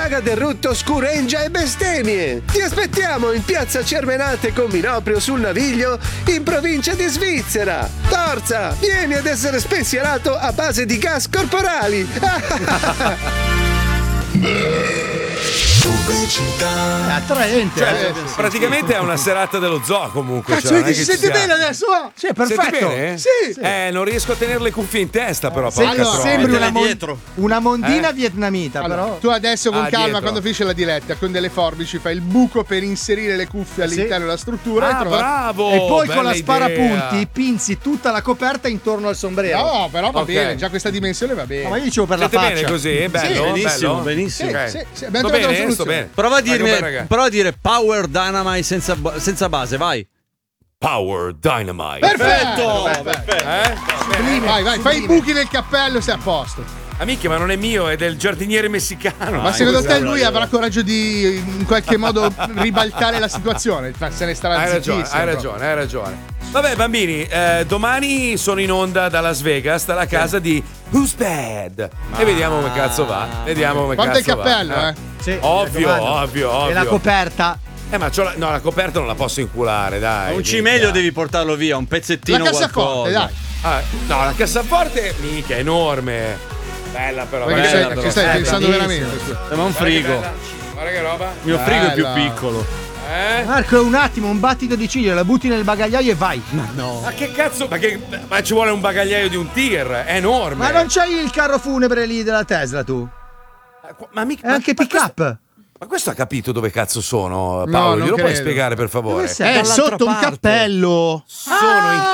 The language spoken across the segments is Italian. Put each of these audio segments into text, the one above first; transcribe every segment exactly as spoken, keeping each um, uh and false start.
saga del rutto scureggia e bestemmie. Ti aspettiamo in piazza Cermenate con Minoprio sul Naviglio, in provincia di Svizzera. Forza, vieni ad essere spensierato a base di gas corporali. Pubblicità. Attraente. Cioè, eh, praticamente è una serata dello zoo comunque. Cazzo, cioè, non è vedi, che si ci sente sia- bene adesso? Ah, sì, perfetto. Senti bene? Sì. Eh, non riesco a tenere le cuffie in testa, però. Sembra, porca troia. sembri una, mon- dietro. una mondina Eh? vietnamita, Allora, però. tu adesso con Ah, calma, dietro. quando finisce la diretta, con delle forbici fai il buco per inserire le cuffie all'interno della struttura Ah, e trovare... bravo! e poi con bella la sparapunti idea. pinzi tutta la coperta intorno al sombrero. No, però va Ok. bene, già questa dimensione va bene. No, ma io dicevo per la Siete faccia. bene così? Bello? Sì, benissimo, bello? benissimo. Sì, Ok. sì, sì, abbiamo Sto trovato una bene? Sto soluzione. bene. Prova a, Vai, dirmi, come, raga? prova a dire Power Dynamite senza, ba- senza base, vai. Power Dynamite. Perfetto! Perfetto. Eh? Vai, vai, fai i buchi nel cappello, sei a posto. Amiche, ma non è mio, è del giardiniere messicano. Ma Ah, secondo questo- te lui avrà coraggio di in qualche modo ribaltare la situazione? Se ne starà Hai ragione, zittissimo. hai proprio. ragione, hai ragione. Vabbè, bambini, eh, domani sono in onda da Las Vegas, dalla casa di Who's Bad. E vediamo come cazzo va. Vedidiamo come Guarda il cazzo cappello, va. eh. Sì, Ovvio, mi raccomando. ovvio, ovvio. E la coperta. Eh, ma c'ho la, no, la coperta non la posso inculare, dai. Un minchia. cimelio devi portarlo via, un pezzettino La cassaforte, qualcosa. dai. Ah, no, la cassaforte, mica, è enorme. Bella però, Perché bella, stai, però. che stai Eh, pensando bellissimo. veramente? scusa? Sembra un Guarda che frigo. bella. Guarda che roba. Il mio frigo è più Bella. piccolo. Eh? Marco, un attimo, un battito di ciglia, la butti nel bagagliaio e vai. Ma No. Ma che cazzo? Ma, che, ma ci vuole un bagagliaio di un tir, è enorme. Ma non c'hai il carro funebre lì della Tesla, tu? Ma mica. È anche ma pick up. questo- Ma questo ha capito dove cazzo sono, No, Paolo? non Glielo puoi credo. spiegare per favore? Dove sei? È Dall'altra sotto un parte. cappello. Sono, in-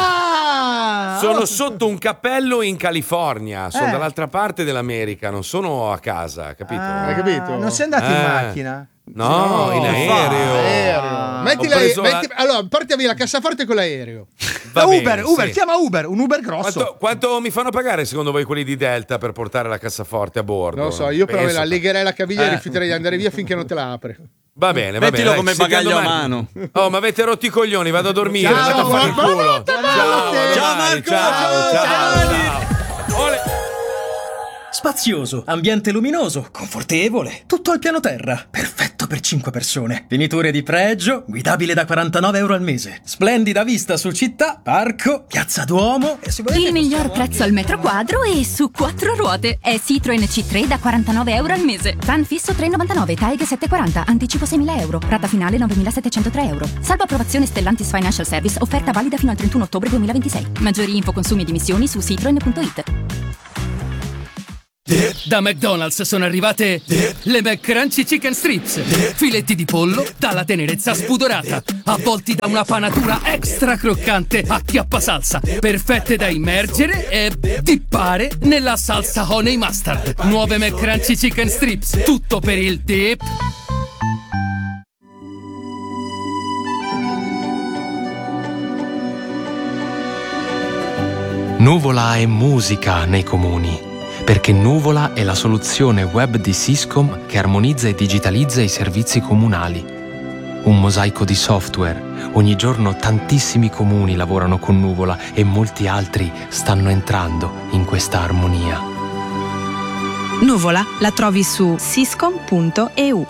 Ah! sono sotto un cappello in California, sono Eh. dall'altra parte dell'America, non sono a casa, capito? Ah, Hai capito? Non sei andato in Eh. macchina? No, in aereo. Aereo. Metti Ho la- preso metti- la- allora, porta via la cassaforte con l'aereo. Va Uber, bene, Uber, sì. chiama Uber, un Uber grosso. Quanto, quanto mi fanno pagare secondo voi quelli di Delta per portare la cassaforte a bordo? Non lo so, io però me Penso- la legherei la caviglia e Eh. rifiuterei di andare via finché non te la apre. Va bene, va Mettilo bene. come dai, ci sentiamo bagaglio a domani. mano. Oh, ma avete rotto i coglioni, vado a dormire. Ciao, andate a fare il buonanotte, culo. Ciao, a Ciao, domani, Marco, ciao, ciao, ciao, ciao. ciao. Ole. Spazioso, ambiente luminoso, confortevole, tutto al piano terra, perfetto per cinque persone. Finiture di pregio, guidabile da quarantanove euro al mese. Splendida vista su città, parco, piazza Duomo e se volete Il miglior possiamo prezzo al metro quadro e su quattro ruote. È Citroen C tre da quarantanove euro al mese. Tran fisso tre virgola novantanove, T A E G settecentoquaranta, anticipo seimila euro, rata finale novemilasettecentotre euro. Salvo approvazione Stellantis Financial Service, offerta valida fino al trentuno ottobre duemilaventisei. Maggiori info, consumi e dimissioni su citroen punto it. Da McDonald's sono arrivate le McCrunchy Chicken Strips. Filetti di pollo dalla tenerezza spudorata, avvolti da una panatura extra croccante a chiappa salsa, perfette da immergere e dippare nella salsa honey mustard. Nuove McCrunchy Chicken Strips, tutto per il dip. Nuvola è musica nei comuni, perché Nuvola è la soluzione web di Syscom che armonizza e digitalizza i servizi comunali. Un mosaico di software. Ogni giorno tantissimi comuni lavorano con Nuvola e molti altri stanno entrando in questa armonia. Nuvola la trovi su syscom punto e u.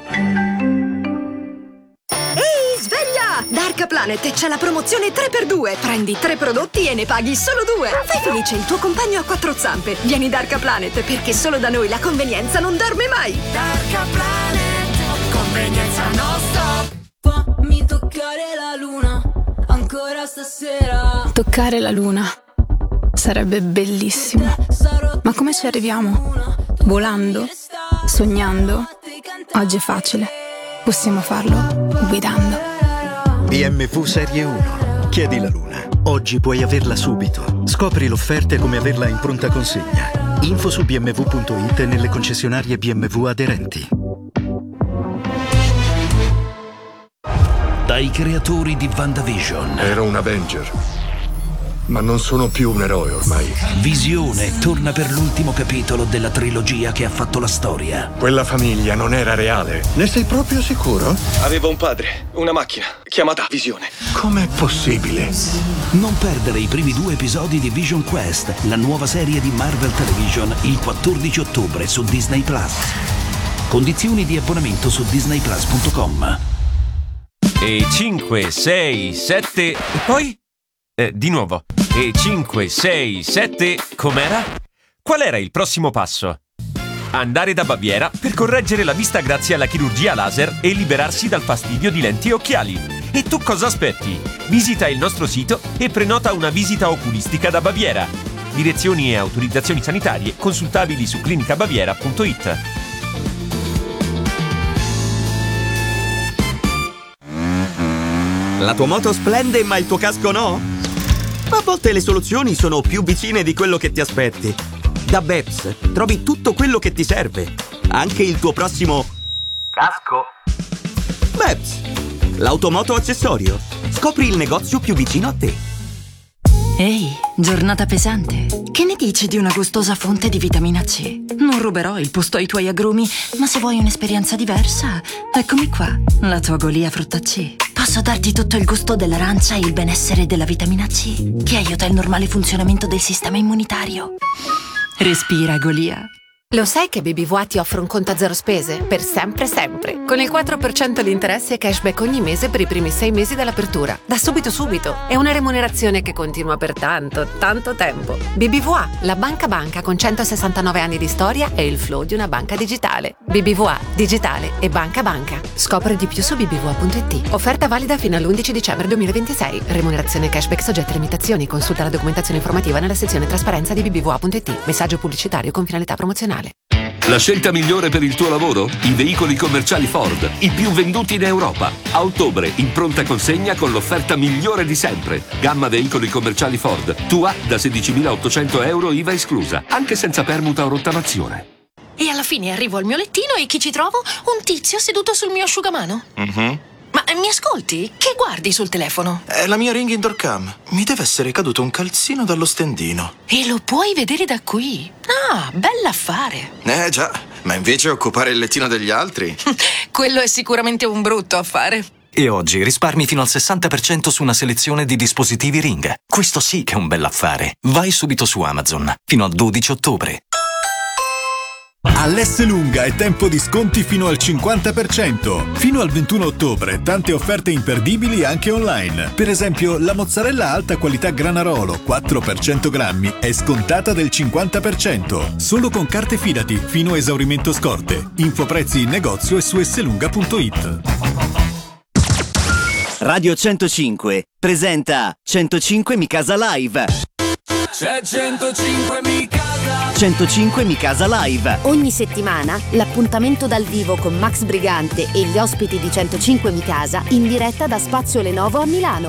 Sveglia! Da Arca Planet c'è la promozione tre per due. Prendi tre prodotti e ne paghi solo due. Fai felice il tuo compagno a quattro zampe. Vieni da Arca Planet perché solo da noi la convenienza non dorme mai. Arca Planet, convenienza non stop. Fammi toccare la luna, ancora stasera. Toccare la luna sarebbe bellissimo. Ma come ci arriviamo? Volando? Sognando? Oggi è facile. Possiamo farlo guidando. B M W Serie uno. Chiedi la luna. Oggi puoi averla subito. Scopri l'offerta e come averla in pronta consegna. Info su b m w punto it e nelle concessionarie B M W aderenti. Dai creatori di WandaVision. Ero un Avenger, ma non sono più un eroe ormai. Visione torna per l'ultimo capitolo della trilogia che ha fatto la storia. Quella famiglia non era reale. Ne sei proprio sicuro? Avevo un padre, una macchina, chiamata Visione. Com'è possibile? Non perdere i primi due episodi di Vision Quest, la nuova serie di Marvel Television, il quattordici ottobre su Disney Plus. Condizioni di abbonamento su disney plus punto com. E cinque, sei, sette... E poi? Eh, di nuovo. E cinque, sei, sette... Com'era? Qual era il prossimo passo? Andare da Baviera per correggere la vista grazie alla chirurgia laser e liberarsi dal fastidio di lenti e occhiali. E tu cosa aspetti? Visita il nostro sito e prenota una visita oculistica da Baviera. Direzioni e autorizzazioni sanitarie consultabili su clinica baviera punto it. La tua moto splende ma il tuo casco no? A volte le soluzioni sono più vicine di quello che ti aspetti. Da Beps trovi tutto quello che ti serve, anche il tuo prossimo casco. Beps, l'automoto accessorio. Scopri il negozio più vicino a te. Ehi, giornata pesante. Che ne dici di una gustosa fonte di vitamina C? Non ruberò il posto ai tuoi agrumi, ma se vuoi un'esperienza diversa, eccomi qua, la tua Golia frutta C. Posso darti tutto il gusto dell'arancia e il benessere della vitamina C, che aiuta il normale funzionamento del sistema immunitario. Respira, Golia. Lo sai che B B V A ti offre un conto a zero spese? Per sempre sempre. Con il quattro per cento di interessi e cashback ogni mese per i primi sei mesi dall'apertura. Da subito subito. È una remunerazione che continua per tanto, tanto tempo. B B V A, la banca banca con centosessantanove anni di storia e il flow di una banca digitale. B B V A, digitale e banca banca. Scopri di più su b b v a punto it. Offerta valida fino all'undici dicembre duemilaventisei. Remunerazione cashback soggetta a limitazioni. Consulta la documentazione informativa nella sezione trasparenza di b b v a punto it. Messaggio pubblicitario con finalità promozionale. La scelta migliore per il tuo lavoro? I veicoli commerciali Ford, i più venduti in Europa. A ottobre, in pronta consegna con l'offerta migliore di sempre. Gamma veicoli commerciali Ford, tua da sedicimilaottocento euro I V A esclusa, anche senza permuta o rottamazione. E alla fine arrivo al mio lettino e chi ci trovo? Un tizio seduto sul mio asciugamano. Mhm. Ma mi ascolti? Che guardi sul telefono? È la mia Ring Indoor Cam. Mi deve essere caduto un calzino dallo stendino. E lo puoi vedere da qui. Ah, bell'affare. Eh già, ma invece occupare il lettino degli altri? Quello è sicuramente un brutto affare. E oggi risparmi fino al sessanta per cento su una selezione di dispositivi Ring. Questo sì che è un bell'affare. Vai subito su Amazon. Fino al dodici ottobre. All'Esselunga è tempo di sconti fino al cinquanta per cento. Fino al ventuno ottobre tante offerte imperdibili anche online. Per esempio la mozzarella alta qualità Granarolo quattro per cento grammi è scontata del cinquanta per cento. Solo con carte Fidati fino a esaurimento scorte. Info prezzi in negozio e su esselunga punto it. Radio centocinque presenta centocinque Mi Casa Live. C'è centocinque Mi Casa. centocinque Mi Casa Live. Ogni settimana l'appuntamento dal vivo con Max Brigante e gli ospiti di centocinque Mi Casa in diretta da Spazio Lenovo a Milano.